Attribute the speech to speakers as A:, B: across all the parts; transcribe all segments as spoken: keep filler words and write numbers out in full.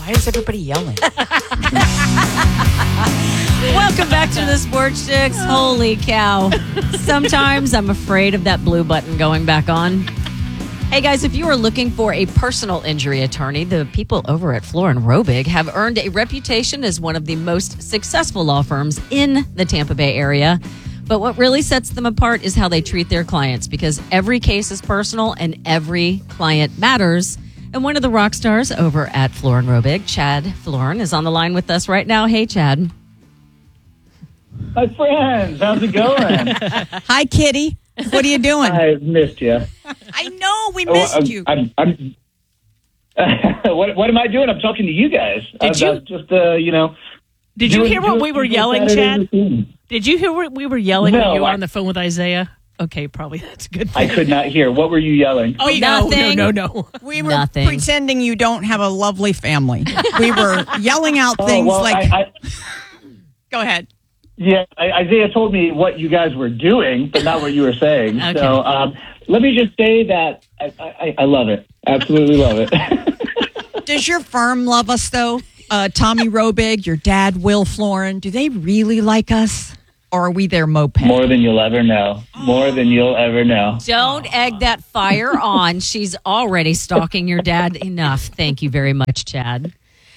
A: Why is everybody yelling?
B: Welcome back to the Sports Chicks. Holy cow. Sometimes I'm afraid of that blue button going back on. Hey guys, if you are looking for a personal injury attorney, the people over at Florin Robig have earned a reputation as one of the most successful law firms in the Tampa Bay area. But what really sets them apart is how they treat their clients, because every case is personal and every client matters. And one of the rock stars over at Florin Robig, Chad Florin, is on the line with us right now. Hey, Chad.
C: My friends, how's it going?
D: Hi, Kitty. What are you doing?
C: I missed you.
D: I know we missed
C: oh, I'm,
D: you.
C: I'm, I'm, what, what am I doing? I'm talking to you guys.
A: Did
C: I'm,
A: you?
C: I'm just, uh, you know.
A: Did you
C: doing,
A: hear what we were yelling, Chad? Did you hear what we were yelling
C: no,
A: when you were
C: I,
A: on the phone with Isaiah? Okay, probably that's a good
C: I
A: thing.
C: could not hear. What were you yelling?
A: Oh, no,
B: Nothing.
A: no, no, no.
D: We were
B: Nothing.
D: pretending you don't have a lovely family. We were yelling out
C: Oh,
D: things
C: well,
D: like,
C: I, I,
D: go ahead.
C: yeah, I, Isaiah told me what you guys were doing, but not what you were saying.
B: Okay.
C: So um, let me just say that I, I, I love it. Absolutely love it.
D: Does your firm love us, though? Uh, Tommy Robig, your dad, Will Florin, do they really like us? Or are we their moped?
C: More than you'll ever know. More than you'll ever know.
B: Don't egg that fire on. She's already stalking your dad enough. Thank you very much, Chad.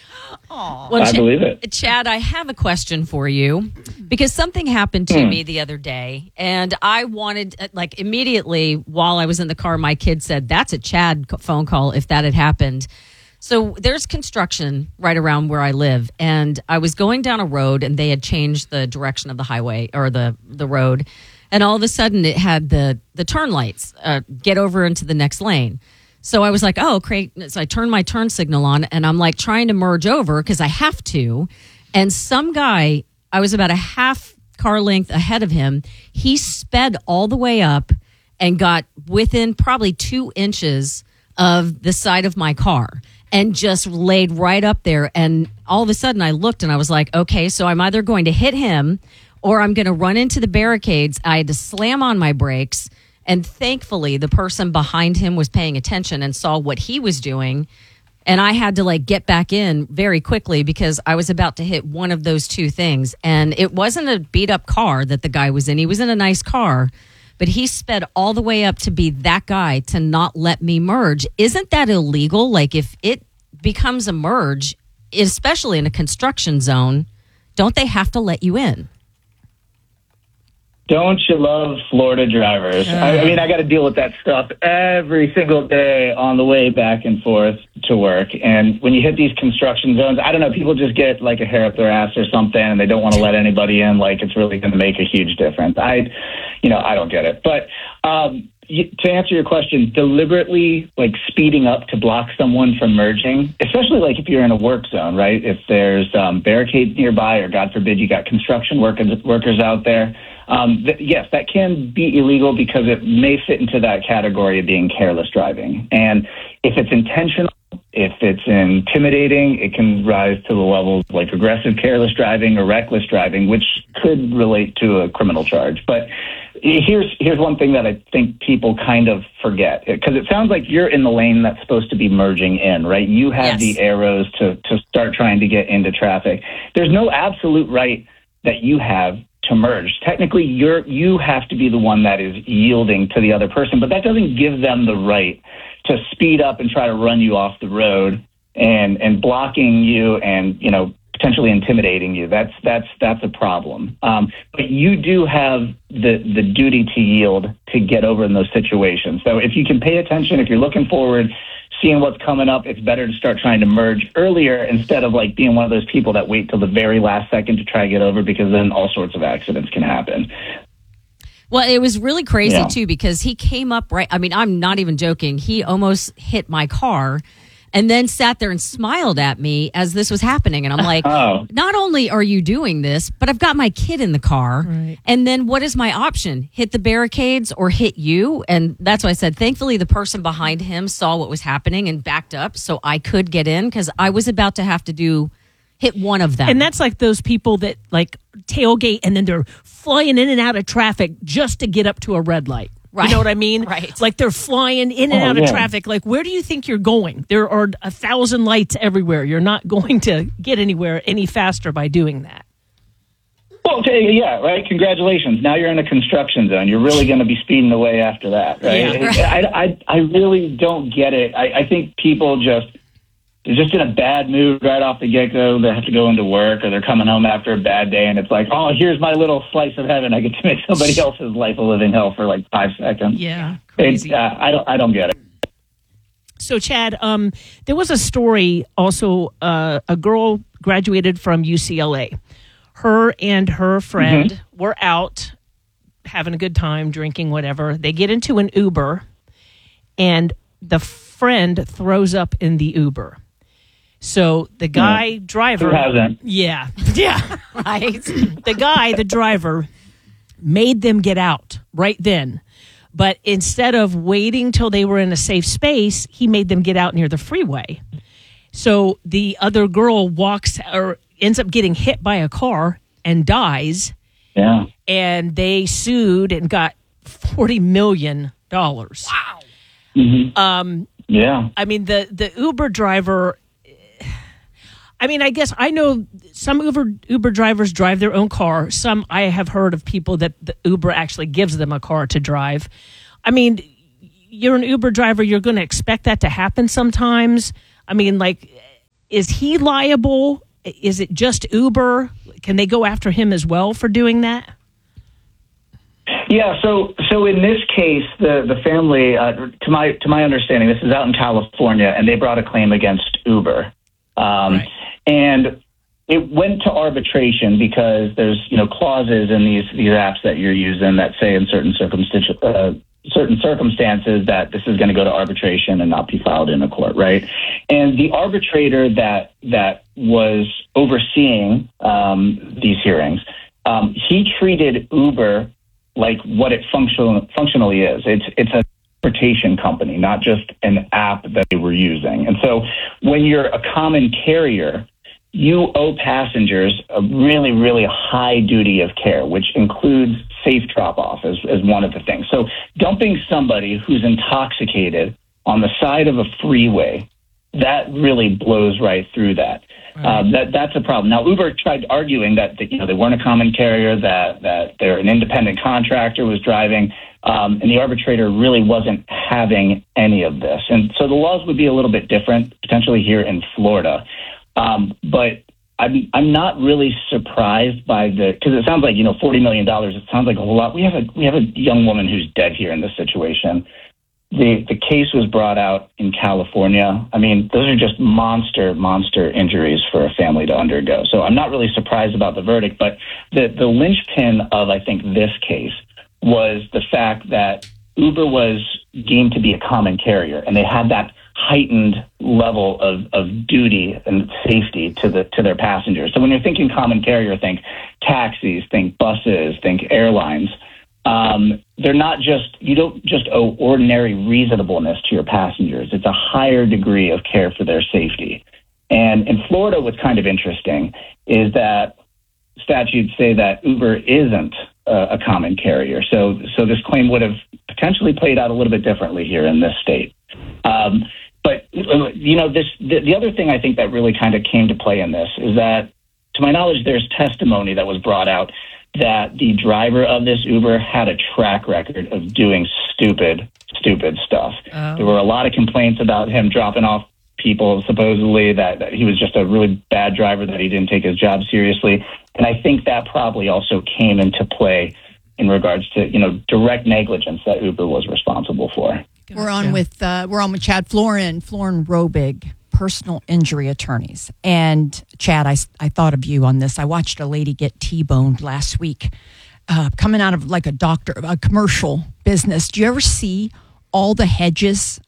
B: Well,
C: I
B: Ch-
C: believe it.
B: Chad, I have a question for you, because something happened to
C: Hmm.
B: me the other day, and I wanted, uh, like, immediately while I was in the car, my kid said, that's a Chad phone call if that had happened. So there's construction right around where I live, and I was going down a road, and they had changed the direction of the highway or the, the road, and all of a sudden it had the, the turn lights, uh, get over into the next lane. So I was like, oh, great. So I turned my turn signal on, and I'm like trying to merge over because I have to. And some guy, I was about a half car length ahead of him. He sped all the way up and got within probably two inches of the side of my car and just laid right up there. And all of a sudden I looked and I was like, okay, so I'm either going to hit him or I'm going to run into the barricades. I had to slam on my brakes. And thankfully, the person behind him was paying attention and saw what he was doing. And I had to like get back in very quickly because I was about to hit one of those two things. And it wasn't a beat up car that the guy was in. He was in a nice car, but he sped all the way up to be that guy to not let me merge. Isn't that illegal? Like if it becomes a merge, especially in a construction zone, don't they have to let you in?
C: Don't you love Florida drivers? I, I mean, I got to deal with that stuff every single day on the way back and forth to work. And when you hit these construction zones, I don't know, people just get like a hair up their ass or something, and they don't want to let anybody in like it's really going to make a huge difference. I, you know, I don't get it. But um, you, to answer your question, deliberately like speeding up to block someone from merging, especially like if you're in a work zone, right? If there's um, barricades nearby, or God forbid you got construction workers workers out there. Um, th- yes, that can be illegal because it may fit into that category of being careless driving. And if it's intentional, if it's intimidating, it can rise to the levels like aggressive careless driving or reckless driving, which could relate to a criminal charge. But here's here's one thing that I think people kind of forget, because it sounds like you're in the lane that's supposed to be merging in, right? You have
B: Yes.
C: the arrows to, to start trying to get into traffic. There's no absolute right that you have to merge. Technically, you're you have to be the one that is yielding to the other person, but that doesn't give them the right to speed up and try to run you off the road and and blocking you and, you know, potentially intimidating you. That's that's that's a problem. Um, but you do have the the duty to yield to get over in those situations. So if you can pay attention, if you're looking forward, seeing what's coming up, it's better to start trying to merge earlier instead of like being one of those people that wait till the very last second to try to get over, because then all sorts of accidents can happen.
B: Well, it was really crazy,
C: Yeah.
B: too, because he came up right. I mean, I'm not even joking. He almost hit my car and then sat there and smiled at me as this was happening. And I'm like,
C: Oh.
B: not only are you doing this, but I've got my kid in the car.
A: Right.
B: And then what is my option? Hit the barricades or hit you? And that's why I said, thankfully, the person behind him saw what was happening and backed up so I could get in, because I was about to have to do hit one of them.
A: And that's like those people that like tailgate and then they're flying in and out of traffic just to get up to a red light.
B: Right.
A: You know what I mean?
B: Right.
A: Like they're flying in and
C: Oh,
A: out
C: yeah.
A: of traffic. Like, where do you think you're going? There are a thousand lights everywhere. You're not going to get anywhere any faster by doing that.
C: Well, okay, yeah, right. Congratulations. Now you're in a construction zone. You're really going to be speeding away after that, right?
A: Yeah.
C: I, I, I really don't get it. I, I think people just they're just in a bad mood right off the get go. They have to go into work, or they're coming home after a bad day, and it's like, oh, here's my little slice of heaven. I get to make somebody else's life a living hell for like five seconds.
A: Yeah,
C: It,
A: crazy.
C: uh, I don't. I don't get it.
A: So, Chad, um, there was a story also. Uh, a girl graduated from U C L A. Her and her friend
C: Mm-hmm.
A: were out having a good time, drinking, whatever. They get into an Uber, and the friend throws up in the Uber. So the guy driver,
C: Who hasn't?
A: yeah, yeah,
B: Right.
A: the guy, the driver, made them get out right then. But instead of waiting till they were in a safe space, he made them get out near the freeway. So the other girl walks or ends up getting hit by a car and dies.
C: Yeah.
A: And they sued and got forty million dollars. Wow.
C: Mm-hmm.
A: Um,
C: Yeah.
A: I mean, the, the Uber driver, I mean, I guess I know some Uber Uber drivers drive their own car. Some I have heard of people that the Uber actually gives them a car to drive. I mean, you're an Uber driver. You're going to expect that to happen sometimes. I mean, like, is he liable? Is it just Uber? Can they go after him as well for doing that?
C: Yeah, so so in this case, the the family, uh, to my to my understanding, this is out in California, and they brought a claim against Uber, um,
A: Right.
C: and it went to arbitration because there's you know clauses in these these apps that you're using that say in certain circumstances uh, certain circumstances that this is going to go to arbitration and not be filed in a court, right? And the arbitrator that that was overseeing um, these hearings, um, he treated Uber like what it functional, functionally is. It's it's a transportation company, not just an app that they were using. And so when you're a common carrier, you owe passengers a really, really high duty of care, which includes safe drop-off as, as one of the things. So dumping somebody who's intoxicated on the side of a freeway, that really blows right through that. Um, that that's a problem. Now, Uber tried arguing that, that you know they weren't a common carrier, that that they're an independent contractor was driving, um, and the arbitrator really wasn't having any of this. And so the laws would be a little bit different potentially here in Florida. Um, but I'm I'm not really surprised by the because it sounds like you know forty million dollars. It sounds like a whole lot. We have a we have a young woman who's dead here in this situation. The the case was brought out in California. I mean, those are just monster, monster injuries for a family to undergo. So I'm not really surprised about the verdict, but the, the linchpin of, I think, this case was the fact that Uber was deemed to be a common carrier, and they had that heightened level of, of duty and safety to the to their passengers. So when you're thinking common carrier, think taxis, think buses, think airlines. Um, they're not just, you don't just owe ordinary reasonableness to your passengers. It's a higher degree of care for their safety. And in Florida, what's kind of interesting is that statutes say that Uber isn't uh, a common carrier. So, so this claim would have potentially played out a little bit differently here in this state. Um, but, you know, this, the, the other thing I think that really kind of came to play in this is that, to my knowledge, there's testimony that was brought out that the driver of this Uber had a track record of doing stupid, stupid stuff. Oh. There were a lot of complaints about him dropping off people, supposedly, that, that he was just a really bad driver, that he didn't take his job seriously. And I think that probably also came into play in regards to, you know, direct negligence that Uber was responsible for.
D: Gotcha. We're on with uh, we're on with Chad Florin, Florin Robig, personal injury attorneys. And Chad, I, I thought of you on this. I watched a lady get T-boned last week, uh, coming out of like a doctor, a commercial business. Do you ever see all the hedges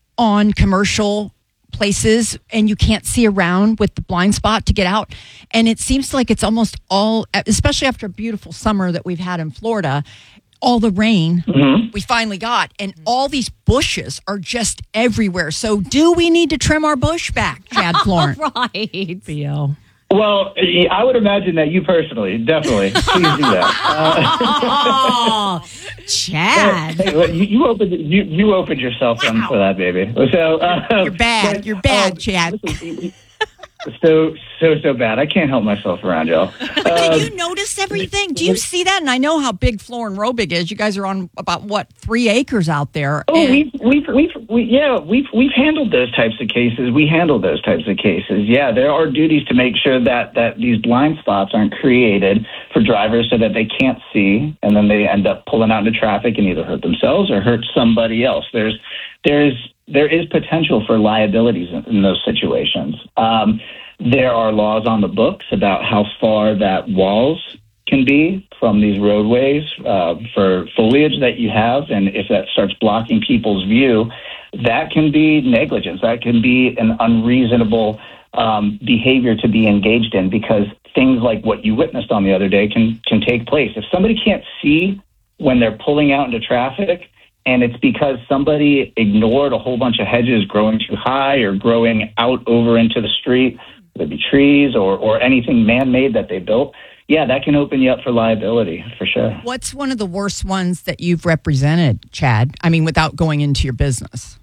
D: on commercial places and you can't see around with the blind spot to get out? And it seems like it's almost all, especially after a beautiful summer that we've had in Florida, all the rain mm-hmm. we finally got, and all these bushes are just everywhere. So do we need to trim our bush back, Chad Florin?
B: Right.
A: B L.
C: Well, I would imagine that you personally, definitely, please do that. Uh,
B: Oh, Chad.
C: hey, hey, you, you opened you, you opened yourself wow. for that, baby. So uh,
D: you're bad.
C: But,
D: you're bad,
C: uh,
D: Chad.
C: Listen, so so so bad. I can't help myself around y'all.
D: But
C: Um,
D: did you notice everything? Do you see that? And I know how big Florin Robig is. You guys are on about what three acres out there.
C: Oh,
D: and-
C: we've, we've, we've, we, yeah, we've, we've handled those types of cases. We handle those types of cases. Yeah, there are duties to make sure that, that these blind spots aren't created for drivers so that they can't see, and then they end up pulling out into traffic and either hurt themselves or hurt somebody else. There's, there's, there is potential for liabilities in, in those situations. Um, there are laws on the books about how far that walls can be from these roadways uh, for foliage that you have, and if that starts blocking people's view, that can be negligence. That can be an unreasonable um, behavior to be engaged in, because things like what you witnessed on the other day can can take place. If somebody can't see when they're pulling out into traffic, and it's because somebody ignored a whole bunch of hedges growing too high or growing out over into the street, whether it be trees or, or anything man-made that they built, yeah, that can open you up for liability, for sure.
D: What's one of the worst ones that you've represented, Chad? I mean, without going into your business.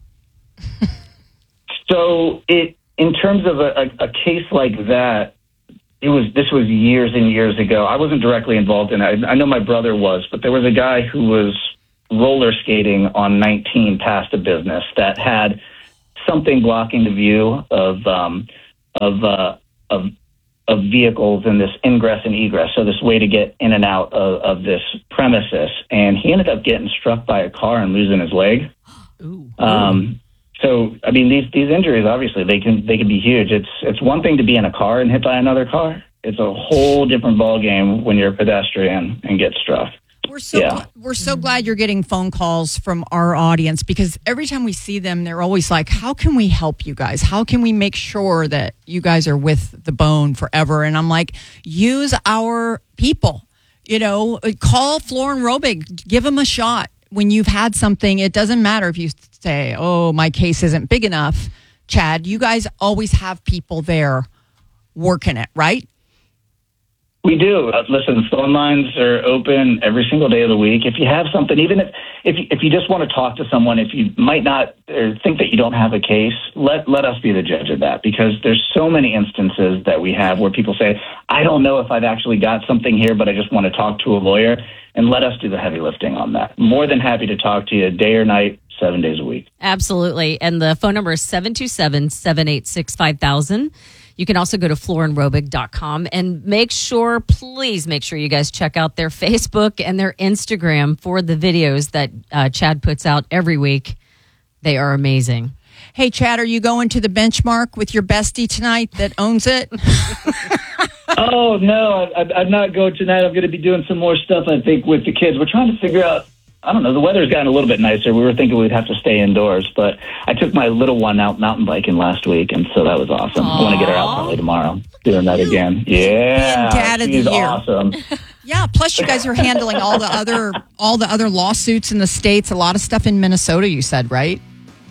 C: So it, in terms of a, a, a case like that, it was this was years and years ago. I wasn't directly involved in it. I, I know my brother was, but there was a guy who was roller skating on nineteen past a business that had something blocking the view of um, of uh, of of vehicles in this ingress and egress, so this way to get in and out of, of this premises. And he ended up getting struck by a car and losing his leg.
A: Ooh.
C: Um, so, I mean, these these injuries, obviously, they can they can be huge. It's it's one thing to be in a car and hit by another car. It's a whole different ballgame when you're a pedestrian and get struck.
D: We're so
C: Yeah.
D: gl- we're so glad you're getting phone calls from our audience, because every time we see them, they're always like, "How can we help you guys? How can we make sure that you guys are with the bone forever?" And I'm like, use our people. You know, call Florin Robig, give them a shot. When you've had something, it doesn't matter if you say, "Oh, my case isn't big enough." Chad, you guys always have people there working it, right?
C: We do. Uh, listen, phone lines are open every single day of the week. If you have something, even if if you, if you just want to talk to someone, if you might not or think that you don't have a case, let let us be the judge of that, because there's so many instances that we have where people say, I don't know if I've actually got something here, but I just want to talk to a lawyer, and let us do the heavy lifting on that. More than happy to talk to you day or night, seven days a week.
B: Absolutely. And the phone number is seven two seven, seven eight six, five thousand. You can also go to florin robig dot com and make sure, please make sure you guys check out their Facebook and their Instagram for the videos that uh, Chad puts out every week. They are amazing.
D: Hey, Chad, are you going to the benchmark with your bestie tonight that owns it?
C: Oh, no, I, I'm not going tonight. I'm going to be doing some more stuff, I think, with the kids. We're trying to figure out, I don't know, the weather's gotten a little bit nicer. We were thinking we'd have to stay indoors, but I took my little one out mountain biking last week, and so that was awesome. Aww. I want to get her out probably tomorrow, doing that again. Yeah,
D: Dad of the
C: she's
D: year.
C: awesome.
D: Yeah, plus you guys are handling all the other all the other lawsuits in the States, a lot of stuff in Minnesota, you said, right?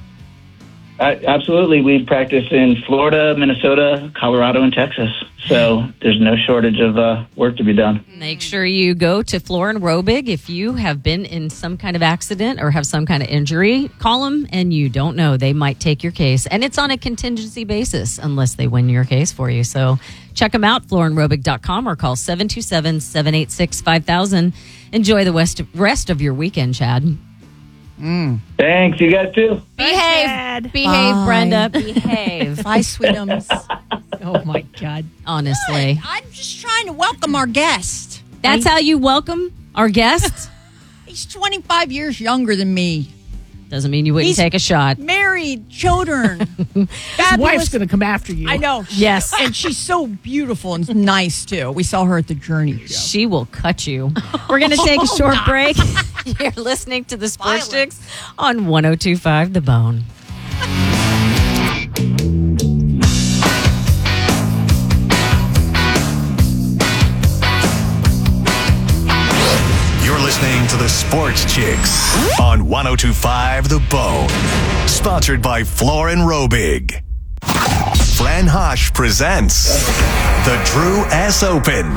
C: Uh, absolutely. We practice in Florida, Minnesota, Colorado, and Texas. So there's no shortage of uh, work to be done.
B: Make sure you go to Florin Robig if you have been in some kind of accident or have some kind of injury. Call them, and you don't know. They might take your case. And it's on a contingency basis unless they win your case for you. So check them out, florin robig dot com, or call seven two seven, seven eight six, five thousand. Enjoy the rest rest of your weekend, Chad.
D: Mm.
C: Thanks. You guys too.
B: Behave. Behave,
D: Bye.
B: Brenda. Behave.
D: Bye, sweetums.
A: Oh, my God.
B: Honestly.
D: Good. I'm just trying to welcome our guest.
B: That's
D: I-
B: how you welcome our guest?
D: He's twenty-five years younger than me.
B: Doesn't mean you wouldn't
D: He's
B: take a shot.
D: Married, children.
A: His
D: Fabulous.
A: wife's going to come after you.
D: I know.
B: Yes.
D: And she's so beautiful and nice, too. We saw her at the Journey show.
B: She will cut you. We're going to take a short break. You're listening to the Sports
D: Violence.
B: Chicks on one oh two point five The Bone.
E: You're listening to the Sports Chicks on one oh two point five The Bone. Sponsored by Florin Robig. Flan Glenn Hush presents the Drew S. Open.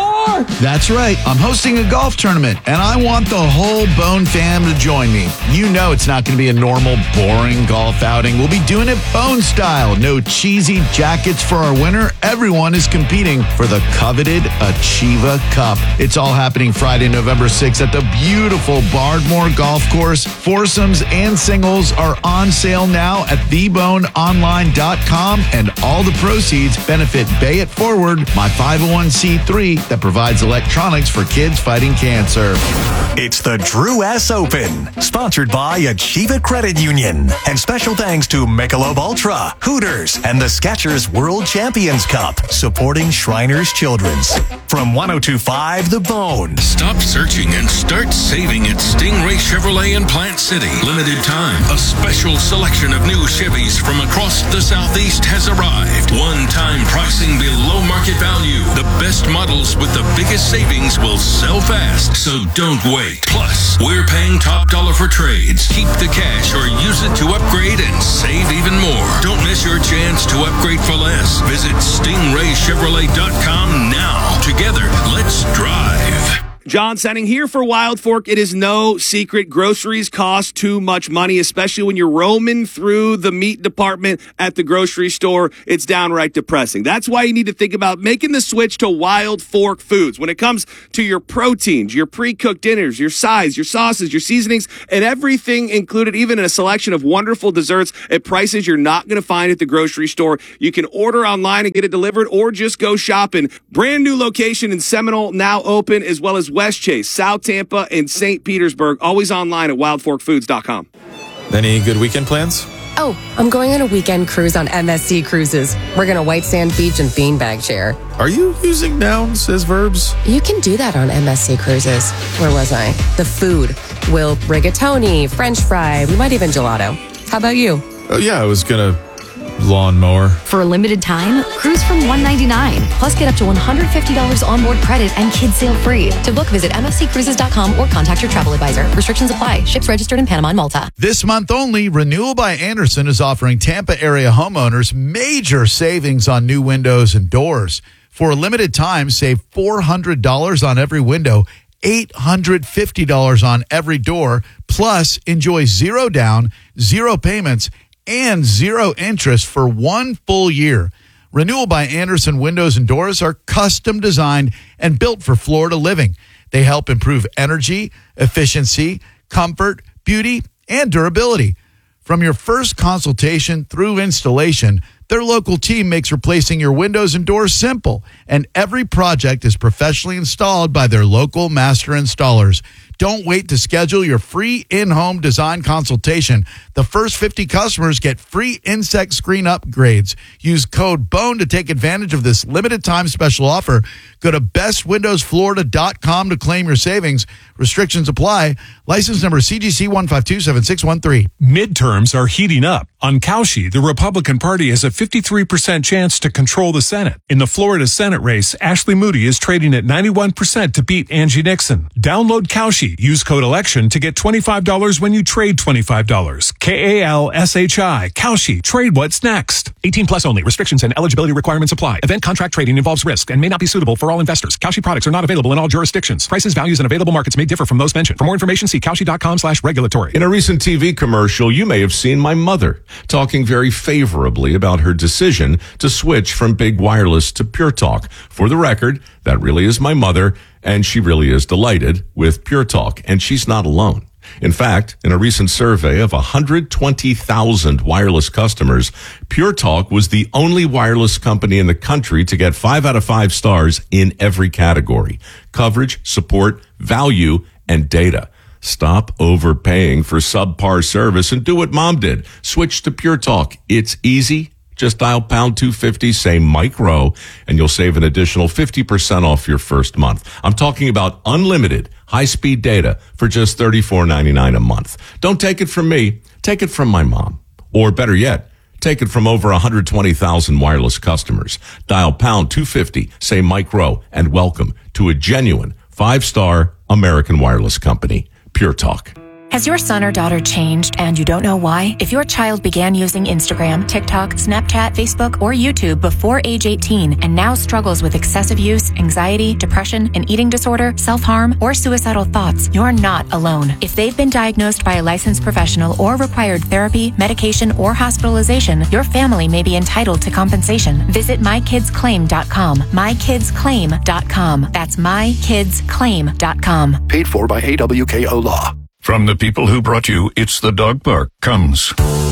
F: That's right. I'm hosting a golf tournament, and I want the whole Bone fam to join me. You know it's not going to be a normal, boring golf outing. We'll be doing it Bone style. No cheesy jackets for our winner. Everyone is competing for the coveted Achieva Cup. It's all happening Friday, November sixth at the beautiful Bardmore Golf Course. Foursomes and singles are on sale now at the bone online dot com, and all the proceeds benefit Bay It Forward, my five oh one c three that provides electronics for kids fighting cancer.
E: It's the Drew S. Open, sponsored by Achieva Credit Union. And special thanks to Michelob Ultra, Hooters, and the Skechers World Champions Cup, supporting Shriners Children's. From one oh two point five The Bone.
G: Stop searching and start saving at Stingray Chevrolet in Plant City. Limited time. A special selection of new Chevys from across the Southeast has arrived. One-time pricing below market value. The best models with the biggest savings will sell fast, so don't wait. Plus, we're paying top dollar for trades. Keep the cash or use it to upgrade and save even more. Don't miss your chance to upgrade for less. Visit stingray chevrolet dot com now. Together, let's drive.
H: John Senning here for Wild Fork. It is no secret groceries cost too much money, especially when you're roaming through the meat department at the grocery store. It's downright depressing. That's why you need to think about making the switch to Wild Fork Foods. When it comes to your proteins, your pre-cooked dinners, your sides, your sauces, your seasonings, and everything included, even a selection of wonderful desserts at prices you're not going to find at the grocery store. You can order online and get it delivered, or just go shopping. Brand new location in Seminole, now open, as well as West Chase, South Tampa, and Saint Petersburg. Always online at wild fork foods dot com.
I: Any good weekend plans?
J: Oh, I'm going on a weekend cruise on M S C Cruises. We're going to White Sand Beach and Beanbag Share.
I: Are you using nouns as verbs?
J: You can do that on M S C Cruises. Where was I? The food. We'll rigatoni, French fry, we might even gelato. How about you?
I: Oh, yeah, I was going to lawnmower.
K: For a limited time, cruise from one hundred ninety-nine dollars. Plus, get up to one hundred fifty dollars onboard credit and kids sail free. To book, visit m f c cruises dot com or contact your travel advisor. Restrictions apply. Ships registered in Panama and Malta.
F: This month only, Renewal by Andersen is offering Tampa area homeowners major savings on new windows and doors. For a limited time, save four hundred dollars on every window, eight hundred fifty dollars on every door, plus enjoy zero down, zero payments, and zero interest for one full year. Renewal by Andersen windows and doors are custom designed and built for Florida living. They help improve energy, efficiency, comfort, beauty, and durability. From your first consultation through installation, their local team makes replacing your windows and doors simple, and every project is professionally installed by their local master installers. Don't wait to schedule your free in-home design consultation. The first fifty customers get free insect screen upgrades. Use code BONE to take advantage of this limited time special offer. Go to best windows florida dot com to claim your savings. Restrictions apply. License number C G C one five two seven six one three.
L: Midterms are heating up. On Cauchy, the Republican Party has a fifty-three percent chance to control the Senate. In the Florida Senate race, Ashley Moody is trading at ninety-one percent to beat Angie Nixon. Download Cauchy. Use code ELECTION to get twenty-five dollars when you trade twenty-five dollars. K A L S H I. Cauchy. Trade what's next. eighteen plus only. Restrictions and eligibility requirements apply. Event contract trading involves risk and may not be suitable for all investors. Cauchy products are not available in all jurisdictions. Prices, values, and available markets may differ from those mentioned. For more information, see cauchy dot com slash regulatory.
M: In a recent T V commercial, you may have seen my mother talking very favorably about her decision to switch from Big Wireless to Pure Talk. For the record, that really is my mother, and she really is delighted with Pure Talk, and she's not alone. In fact, in a recent survey of one hundred twenty thousand wireless customers, Pure Talk was the only wireless company in the country to get five out of five stars in every category: coverage, support, value, and data. Stop overpaying for subpar service and do what Mom did. Switch to Pure Talk. It's easy. Just dial pound two fifty, say Mike Rowe, and you'll save an additional fifty percent off your first month. I'm talking about unlimited high-speed data for just thirty-four ninety-nine a month. Don't take it from me. Take it from my mom. Or better yet, take it from over one hundred twenty thousand wireless customers. Dial pound two fifty, say Mike Rowe, and welcome to a genuine five-star American wireless company, Pure Talk.
N: Has your son or daughter changed and you don't know why? If your child began using Instagram, TikTok, Snapchat, Facebook, or YouTube before age eighteen and now struggles with excessive use, anxiety, depression, an eating disorder, self-harm, or suicidal thoughts, you're not alone. If they've been diagnosed by a licensed professional or required therapy, medication, or hospitalization, your family may be entitled to compensation. Visit my kids claim dot com. my kids claim dot com. That's my kids claim dot com.
O: Paid for by A W K O Law.
P: From the people who brought you It's the Dog Park comes